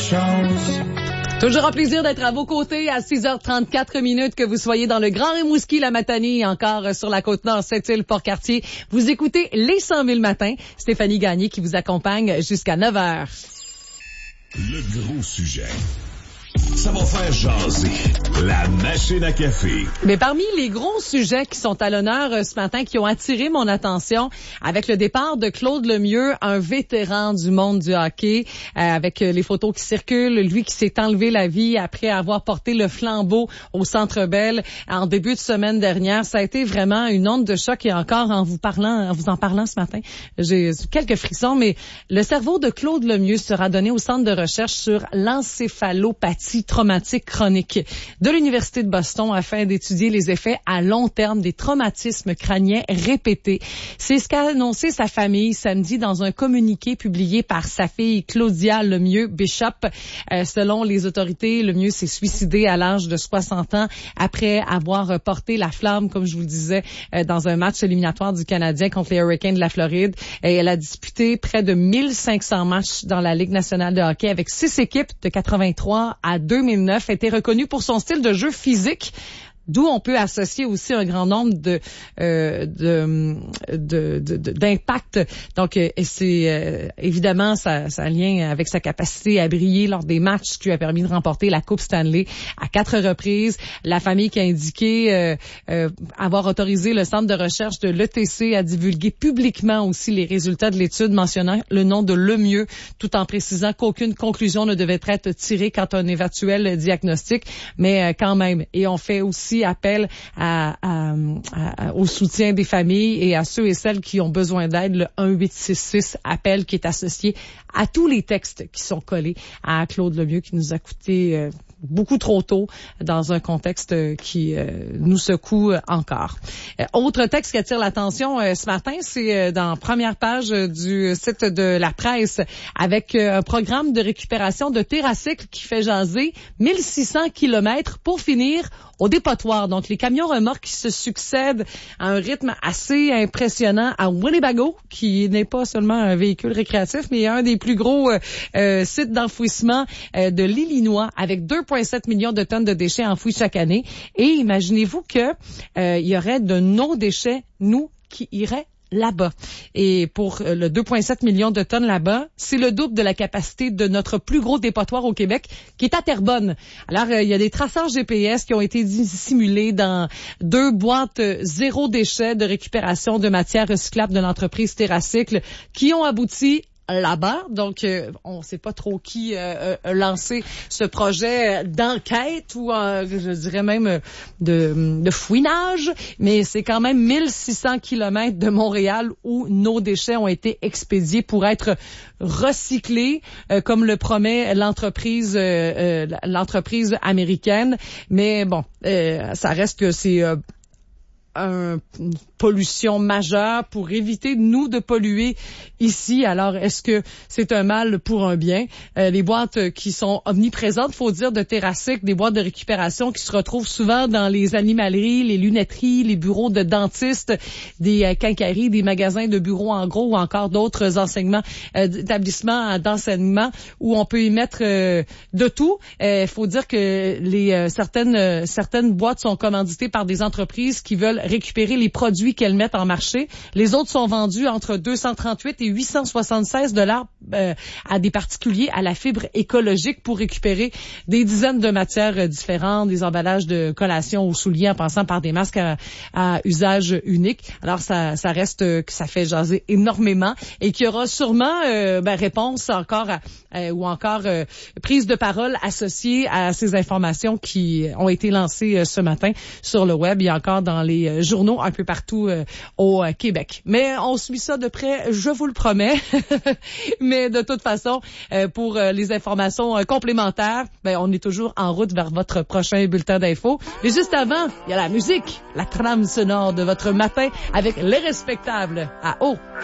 chose. Toujours un plaisir d'être à vos côtés à 6h34 minutes, que vous soyez dans le Grand Rimouski, la Matanie, encore sur la Côte-Nord, Sept-Îles, Port-Cartier. Vous écoutez les 100 000 matins. Stéphanie Gagné qui vous accompagne jusqu'à 9h. Le gros sujet. Ça va faire jaser. La machine à café. Mais parmi les gros sujets qui sont à l'honneur ce matin, qui ont attiré mon attention, avec le départ de Claude Lemieux, un vétéran du monde du hockey, avec les photos qui circulent, lui qui s'est enlevé la vie après avoir porté le flambeau au Centre Bell en début de semaine dernière. Ça a été vraiment une onde de choc, et encore en vous en parlant ce matin, j'ai quelques frissons, mais le cerveau de Claude Lemieux sera donné au Centre de recherche sur l'encéphalopathie traumatique chronique de l'Université de Boston afin d'étudier les effets à long terme des traumatismes crâniens répétés. C'est ce qu'a annoncé sa famille samedi dans un communiqué publié par sa fille Claudia Lemieux Bishop. Selon les autorités, Lemieux s'est suicidé à l'âge de 60 ans après avoir porté la flamme, comme je vous le disais, dans un match éliminatoire du Canadien contre les Hurricanes de la Floride. Et elle a disputé près de 1500 matchs dans la Ligue nationale de hockey avec 6 équipes de 83 à 2009, a été reconnue pour son style de jeu physique, d'où on peut associer aussi un grand nombre d'impacts. Donc, c'est évidemment ça a lien avec sa capacité à briller lors des matchs, qui lui a permis de remporter la Coupe Stanley à 4 reprises. La famille qui a indiqué avoir autorisé le centre de recherche de l'ETC à divulguer publiquement aussi les résultats de l'étude, mentionnant le nom de Lemieux, tout en précisant qu'aucune conclusion ne devait être tirée quant à un éventuel diagnostic, mais quand même. Et on fait aussi appel au soutien des familles et à ceux et celles qui ont besoin d'aide, le 1866 appel qui est associé à tous les textes qui sont collés à Claude Lemieux, qui nous a coûté beaucoup trop tôt dans un contexte qui nous secoue encore. Autre texte qui attire l'attention ce matin, c'est dans la première page du site de la presse, avec un programme de récupération de TerraCycle qui fait jaser 1600 kilomètres pour finir au dépotoir. Donc, les camions remorques qui se succèdent à un rythme assez impressionnant à Winnebago, qui n'est pas seulement un véhicule récréatif, mais un des plus gros sites d'enfouissement de l'Illinois, avec 2,7 millions de tonnes de déchets enfouis chaque année. Et imaginez-vous que il y aurait de nos déchets, nous, qui iraient là-bas. Et pour le 2,7 millions de tonnes là-bas, c'est le double de la capacité de notre plus gros dépotoir au Québec, qui est à Terrebonne. Alors, il y a des traceurs GPS qui ont été dissimulés dans 2 boîtes zéro déchet de récupération de matières recyclables de l'entreprise TerraCycle, qui ont abouti là-bas. Donc, on ne sait pas trop qui a lancé ce projet d'enquête ou, je dirais même, de fouinage, mais c'est quand même 1600 kilomètres de Montréal où nos déchets ont été expédiés pour être recyclés, comme le promet l'entreprise américaine. Mais bon, ça reste que c'est une pollution majeure pour éviter, nous, de polluer ici. Alors, est-ce que c'est un mal pour un bien? Les boîtes qui sont omniprésentes, faut dire, de TerraCycle, des boîtes de récupération qui se retrouvent souvent dans les animaleries, les lunetteries, les bureaux de dentistes, des quincailleries, des magasins de bureaux en gros, ou encore d'autres enseignements, établissements d'enseignement où on peut y mettre de tout. Faut dire que certaines boîtes sont commanditées par des entreprises qui veulent récupérer les produits qu'elles mettent en marché. Les autres sont vendus entre 238 et 876 $ à des particuliers à la fibre écologique pour récupérer des dizaines de matières différentes, des emballages de collations aux souliers en passant par des masques à usage unique. Alors ça reste que ça fait jaser énormément et qu'il y aura sûrement réponse encore ou encore prise de parole associée à ces informations qui ont été lancées ce matin sur le web et encore dans les journaux un peu partout au Québec. Mais on suit ça de près, je vous le promets. Mais de toute façon, pour les informations complémentaires, on est toujours en route vers votre prochain bulletin d'infos. Mais juste avant, il y a la musique, la trame sonore de votre matin avec Les Respectables à eau.